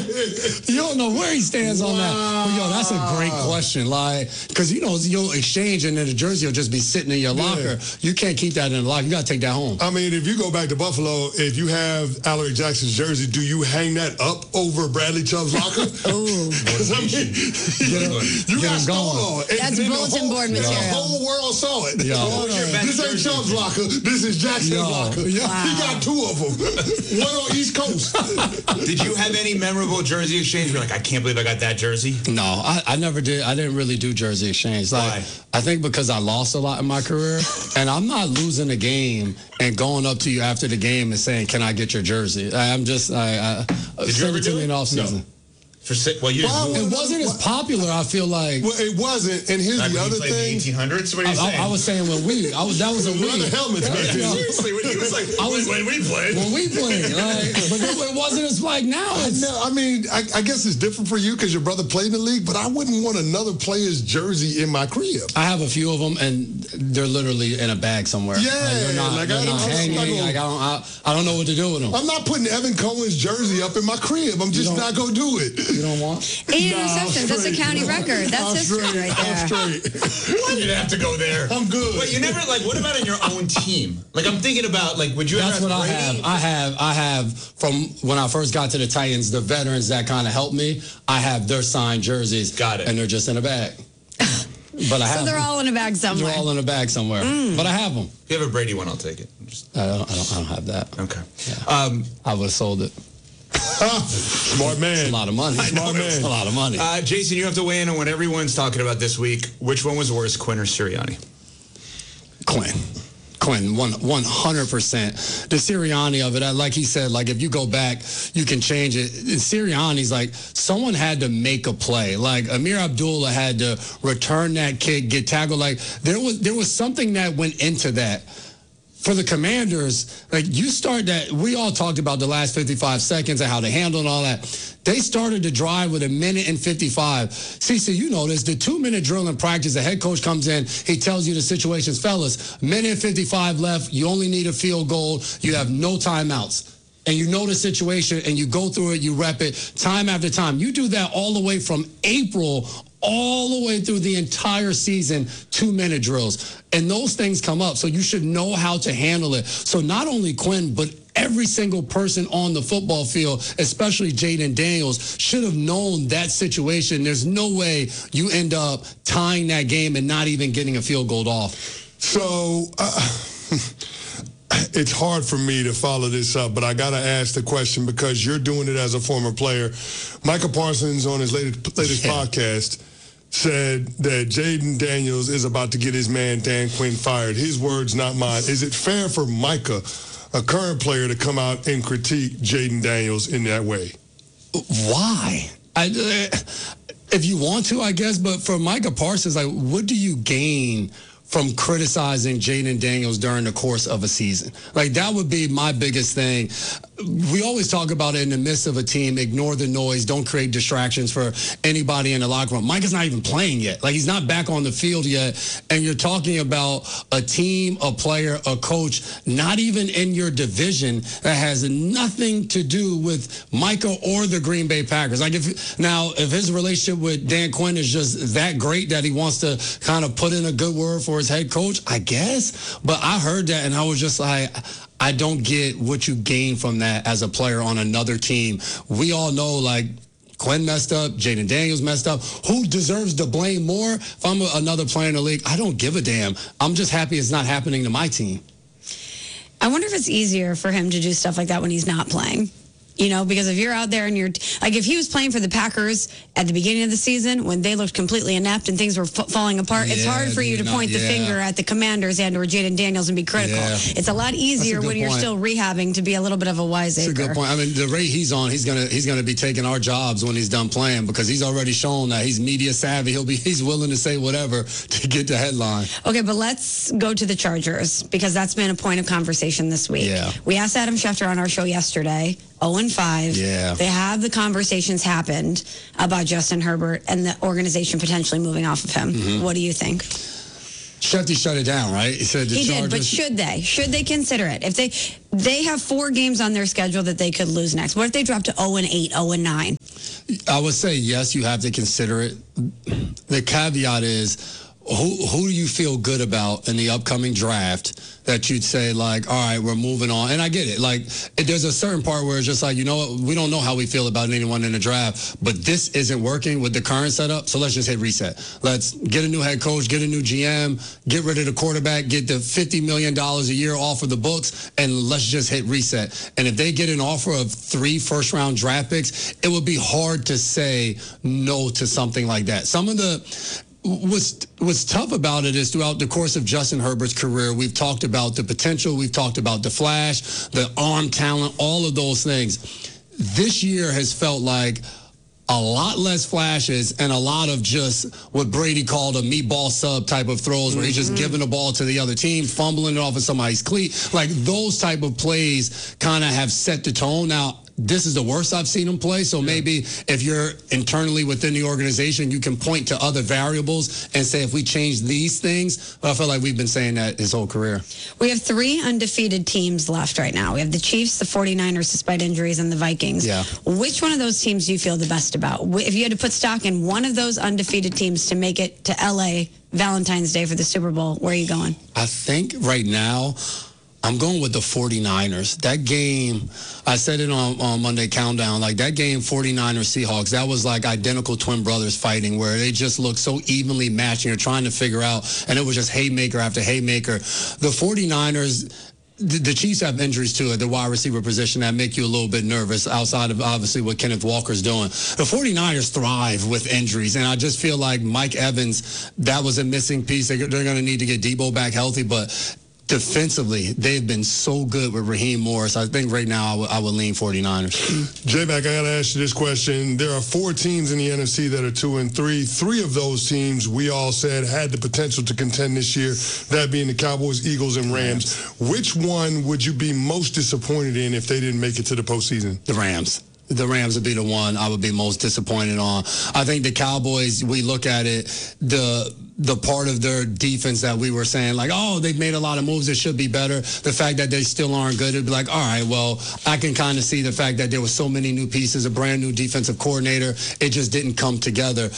You don't know where he stands on that. But, yo, that's a great question. Like, because, you'll exchange and then the jersey will just be sitting in your locker. You can't keep that in the locker. You got to take that home. I mean, if you go back to Buffalo, if you have Alaric Jackson's jersey, do you hang that up over Bradley Chubb's locker? Ooh. You got stole on. That's bulletin board material. The whole world saw it. This ain't Chubb's locker. This is Jackson's locker. Wow. He got two of them. One on East Coast. Did you have any memorable jersey exchange? You're like, I can't believe I got that jersey. No, I never did. I didn't really do jersey exchange. Why? I think because I lost a lot in my career, and I'm not losing a game and going up to you after the game and saying, "Can I get your jersey?" I'm just, Did you ever do it in off season. No. It wasn't as popular. I feel like. Well, it wasn't. And here's the other thing. 1800s. What are you saying? I was saying that was a we. The helmets back then. Seriously, when he was like, when we played. When we played, but it wasn't as like now. I mean, I guess it's different for you because your brother played in the league, but I wouldn't want another player's jersey in my crib. I have a few of them, and they're literally in a bag somewhere. Yeah, they're not hanging. I don't know what to do with them. I'm not putting Evan Cohen's jersey up in my crib. I'm just not gonna do it. You don't want? 8 interceptions. That's a county record. That's history right there. I'm straight. You'd have to go there. I'm good. But you never, what about in your own team? Like, I'm thinking about, would you That's ever what Brady? I have from when I first got to the Titans, the veterans that kind of helped me, I have their signed jerseys. Got it. And they're just in a bag. But I have So they're all in a bag somewhere. They're all in a bag somewhere. But I have them. If you have a Brady one, I'll take it. I don't have that. Okay. Yeah. I would have sold it. Smart man. It's a lot of money. Smart man. It's a lot of money. Jason, you have to weigh in on what everyone's talking about this week. Which one was worse, Quinn or Sirianni? Quinn, 100%. The Sirianni of it, like he said, if you go back, you can change it. Sirianni's someone had to make a play. Amir Abdullah had to return that kick, get tackled. There was something that went into that. For the Commanders, you start that, we all talked about the last 55 seconds and how they handled all that. They started the drive with 1:55. CC, you know this, the 2-minute drill in practice, the head coach comes in, he tells you the situations, fellas, 1:55 left, you only need a field goal, you have no timeouts. And you know the situation and you go through it, you rep it time after time. You do that all the way from April all the way through the entire season, 2-minute drills. And those things come up, so you should know how to handle it. So not only Quinn, but every single person on the football field, especially Jayden Daniels, should have known that situation. There's no way you end up tying that game and not even getting a field goal off. So it's hard for me to follow this up, but I got to ask the question because you're doing it as a former player. Micah Parsons on his latest podcast said that Jayden Daniels is about to get his man Dan Quinn fired. His words, not mine. Is it fair for Micah, a current player, to come out and critique Jayden Daniels in that way? Why? If you want to, I guess, but for Micah Parsons, what do you gain from criticizing Jayden Daniels during the course of a season? That would be my biggest thing. We always talk about it in the midst of a team, ignore the noise, don't create distractions for anybody in the locker room. Micah's not even playing yet. He's not back on the field yet. And you're talking about a team, a player, a coach, not even in your division that has nothing to do with Micah or the Green Bay Packers. If his relationship with Dan Quinn is just that great that he wants to kind of put in a good word for his head coach, I guess. But I heard that and I was just I don't get what you gain from that as a player on another team. We all know, Quinn messed up, Jayden Daniels messed up. Who deserves the blame more? If I'm another player in the league, I don't give a damn. I'm just happy it's not happening to my team. I wonder if it's easier for him to do stuff like that when he's not playing. Because if you're out there and you're if he was playing for the Packers at the beginning of the season when they looked completely inept and things were falling apart, it's hard for you to point the finger at the Commanders and or Jayden Daniels and be critical. Yeah. It's a lot easier when you're still rehabbing to be a little bit of a wiseacre. That's a good point. The rate he's on, he's gonna be taking our jobs when he's done playing because he's already shown that he's media savvy. He's willing to say whatever to get the headline. Okay, but let's go to the Chargers because that's been a point of conversation this week. Yeah. We asked Adam Schefter on our show yesterday. 0-5. Yeah. They have the conversations happened about Justin Herbert and the organization potentially moving off of him. Mm-hmm. What do you think? Shefty shut it down, right? He said he did, but should they? Should they consider it? If they have 4 games on their schedule that they could lose next. What if they drop to 0-8, 0-9? I would say yes, you have to consider it. The caveat is, who do you feel good about in the upcoming draft that you'd say, like, all right, we're moving on? And I get it. Like, there's a certain part where it's just like, you know what, we don't know how we feel about anyone in the draft, but this isn't working with the current setup, so let's just hit reset. Let's get a new head coach, get a new GM, get rid of the quarterback, get the $50 million a year off of the books, and let's just hit reset. And if they get an offer of 3 first-round draft picks, it would be hard to say no to something like that. Some of the... What's tough about it is throughout the course of Justin Herbert's career, we've talked about the potential, we've talked about the flash, the arm talent, all of those things. This year has felt like a lot less flashes and a lot of just what Brady called a meatball sub type of throws where he's just giving the ball to the other team, fumbling it off of somebody's cleat. Like those type of plays kind of have set the tone. Now, this is the worst I've seen him play. So maybe if you're internally within the organization, you can point to other variables and say, if we change these things, but I feel like we've been saying that his whole career. We have 3 undefeated teams left right now. We have the Chiefs, the 49ers, despite injuries, and the Vikings. Yeah. Which one of those teams do you feel the best about? If you had to put stock in one of those undefeated teams to make it to LA Valentine's Day for the Super Bowl, where are you going? I think right now, I'm going with the 49ers. That game, I said it on Monday Countdown, like that game, 49ers Seahawks, that was like identical twin brothers fighting where they just looked so evenly matched and you're trying to figure out, and it was just haymaker after haymaker. The 49ers, the Chiefs have injuries too at the wide receiver position that make you a little bit nervous outside of obviously what Kenneth Walker's doing. The 49ers thrive with injuries, and I just feel like Mike Evans, that was a missing piece. They're going to need to get Debo back healthy, but defensively, they've been so good with Raheem Morris. I think right now I would lean 49ers. J-Mac, I got to ask you this question. There are 4 teams in the NFC that are 2-3. 3 of those teams we all said had the potential to contend this year, that being the Cowboys, Eagles, and Rams. Which one would you be most disappointed in if they didn't make it to the postseason? The Rams. The Rams would be the one I would be most disappointed on. I think the Cowboys, we look at it, the part of their defense that we were saying, like, oh, they've made a lot of moves, it should be better. The fact that they still aren't good, it'd be like, all right, well, I can kind of see the fact that there were so many new pieces, a brand new defensive coordinator, it just didn't come together.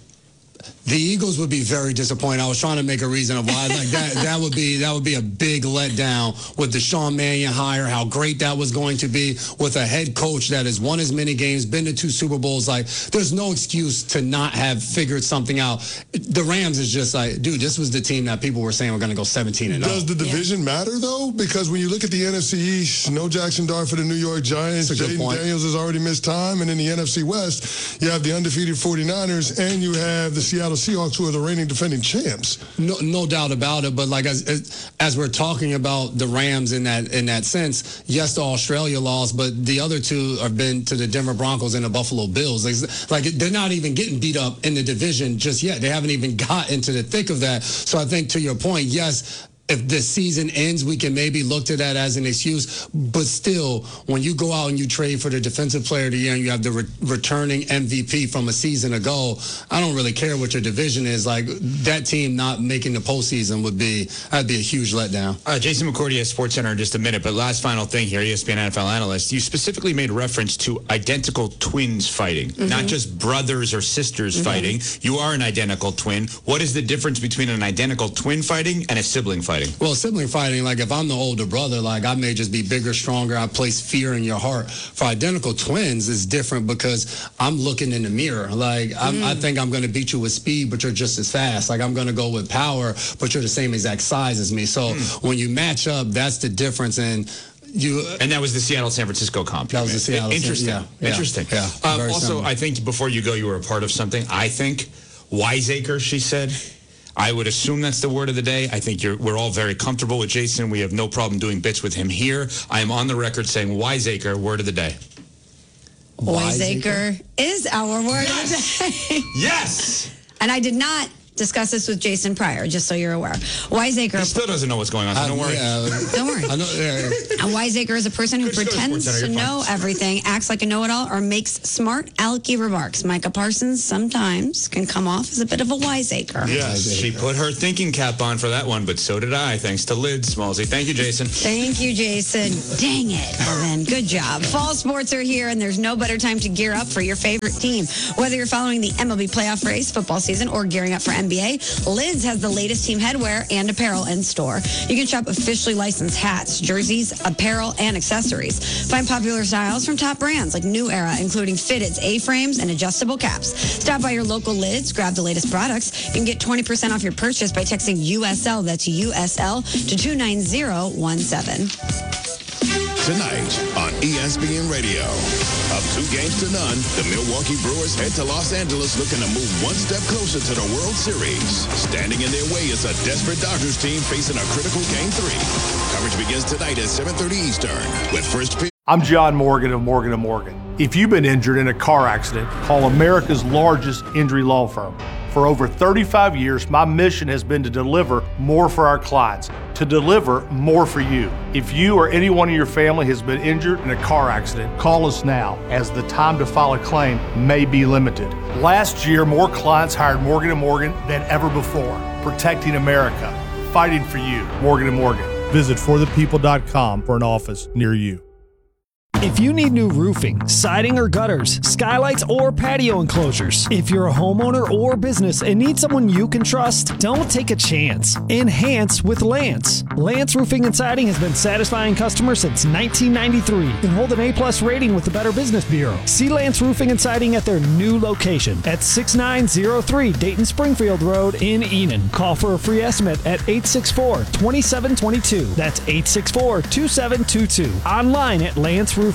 The Eagles would be very disappointed. I was trying to make a reason of why. Like that would be a big letdown with the Sean Mannion hire, how great that was going to be with a head coach that has won as many games, been to 2 Super Bowls. Like, there's no excuse to not have figured something out. The Rams is just like, dude, this was the team that people were saying were going to go 17-0. Does the division matter, though? Because when you look at the NFC East, no Jackson Dart for the New York Giants. Jaden Daniels has already missed time. And in the NFC West, you have the undefeated 49ers and you have the Seattle Seahawks, who are the reigning defending champs. No doubt about it. But like as we're talking about the Rams in that sense, yes, the Australia loss, but the other 2 have been to the Denver Broncos and the Buffalo Bills. Like they're not even getting beat up in the division just yet. They haven't even got into the thick of that. So I think to your point, yes, if the season ends, we can maybe look to that as an excuse. But still, when you go out and you trade for the defensive player of the year and you have the returning MVP from a season ago, I don't really care what your division is. Like, that team not making the postseason that'd be a huge letdown. Jason McCourty at SportsCenter in just a minute, but last final thing here, ESPN NFL analyst, you specifically made reference to identical twins fighting, not just brothers or sisters fighting. You are an identical twin. What is the difference between an identical twin fighting and a sibling fighting? Well, sibling fighting, like if I'm the older brother, like I may just be bigger, stronger. I place fear in your heart. For identical twins, it's different because I'm looking in the mirror. Like I think I'm going to beat you with speed, but you're just as fast. Like I'm going to go with power, but you're the same exact size as me. So when you match up, that's the difference. And that was the Seattle-San Francisco comp. That was the Seattle. Interesting. Interesting. Yeah. Also, similar. I think before you go, you were a part of something. I think wiseacre, she said. I would assume that's the word of the day. I think we're all very comfortable with Jason. We have no problem doing bits with him here. I am on the record saying wiseacre, word of the day. Wiseacre is our word of the day. Yes! And I did not discussed this with Jason Pryor, just so you're aware. Wiseacre. He still doesn't know what's going on, so don't worry. Don't worry. I know, A wiseacre is a person who pretends to know everything, acts like a know-it-all, or makes smart, alecky remarks. Micah Parsons sometimes can come off as a bit of a wiseacre. Yes. She put her thinking cap on for that one, but so did I, thanks to Lids, Smallsy. Thank you, Jason. Thank you, Jason. Dang it, Evan. Good job. Fall sports are here, and there's no better time to gear up for your favorite team. Whether you're following the MLB playoff race, football season, or gearing up for NBA, Lids has the latest team headwear and apparel in store. You can shop officially licensed hats, jerseys, apparel, and accessories. Find popular styles from top brands like New Era, including fitteds, A-frames, and adjustable caps. Stop by your local Lids, grab the latest products. You can get 20% off your purchase by texting USL, that's USL, to 29017. Tonight on ESPN Radio. Up 2-0, the Milwaukee Brewers head to Los Angeles looking to move one step closer to the World Series. Standing in their way is a desperate Dodgers team facing a critical Game 3. Coverage begins tonight at 7:30 Eastern with first pitch. I'm John Morgan of Morgan & Morgan. If you've been injured in a car accident, call America's largest injury law firm. For over 35 years, my mission has been to deliver more for our clients, to deliver more for you. If you or anyone in your family has been injured in a car accident, call us now, as the time to file a claim may be limited. Last year, more clients hired Morgan & Morgan than ever before, protecting America, fighting for you. Morgan & Morgan. Visit forthepeople.com for an office near you. If you need new roofing, siding or gutters, skylights or patio enclosures, if you're a homeowner or business and need someone you can trust, don't take a chance. Enhance with Lance. Lance Roofing and Siding has been satisfying customers since 1993 and hold an A+ rating with the Better Business Bureau. See Lance Roofing and Siding at their new location at 6903 Dayton Springfield Road in Enon. Call for a free estimate at 864-2722. That's 864-2722. Online at lanceroofing.com.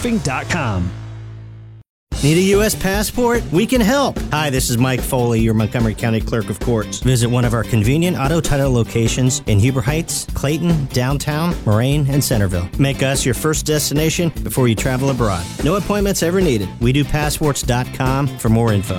Need a U.S. passport? We can help. Hi, this is Mike Foley, your Montgomery County Clerk of Courts. Visit one of our convenient auto title locations in Huber Heights, Clayton, downtown, Moraine, and Centerville. Make us your first destination before you travel abroad. No appointments ever needed. We do passports.com for more info.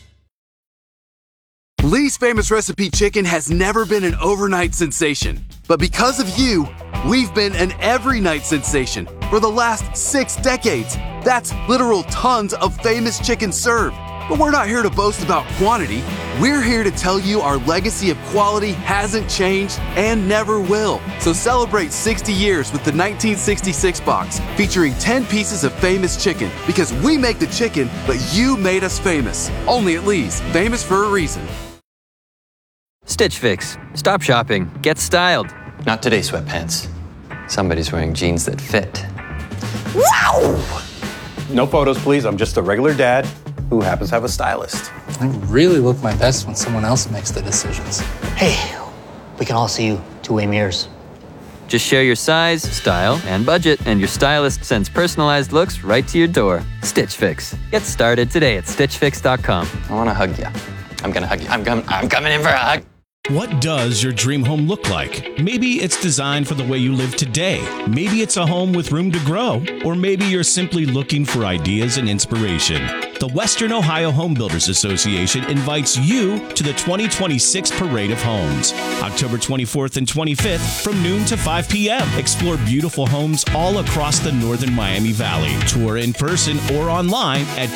Lee's Famous Recipe Chicken has never been an overnight sensation. But because of you, we've been an every night sensation for the last 6 decades. That's literal tons of famous chicken served. But we're not here to boast about quantity. We're here to tell you our legacy of quality hasn't changed and never will. So celebrate 60 years with the 1966 box, featuring 10 pieces of famous chicken. Because we make the chicken, but you made us famous. Only at Lee's, famous for a reason. Stitch Fix. Stop shopping. Get styled. Not today, sweatpants. Somebody's wearing jeans that fit. Wow! No photos, please. I'm just a regular dad who happens to have a stylist. I really look my best when someone else makes the decisions. Hey, we can all see you two-way mirrors. Just share your size, style, and budget, and your stylist sends personalized looks right to your door. Stitch Fix. Get started today at StitchFix.com. I want to hug you. I'm going to hug you. I'm coming in for a hug. What does your dream home look like? Maybe it's designed for the way you live today. Maybe it's a home with room to grow. Or maybe you're simply looking for ideas and inspiration. The Western Ohio Home Builders Association invites you to the 2026 Parade of Homes. October 24th and 25th from noon to 5 p.m. Explore beautiful homes all across the northern Miami Valley. Tour in person or online at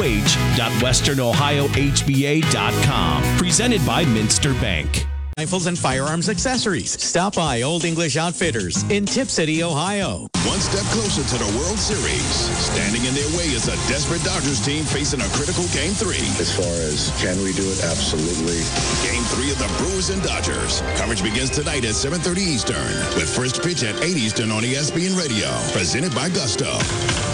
poh.westernohiohba.com. Presented by Minster Bank. Rifles and firearms accessories. Stop by Old English Outfitters in Tip City, Ohio. One step closer to the World Series. Standing in their way is a desperate Dodgers team facing a critical Game 3. As far as can we do it? Absolutely. Game 3 of the Brewers and Dodgers. Coverage begins tonight at 7:30 Eastern with first pitch at 8 Eastern on ESPN Radio. Presented by Gusto.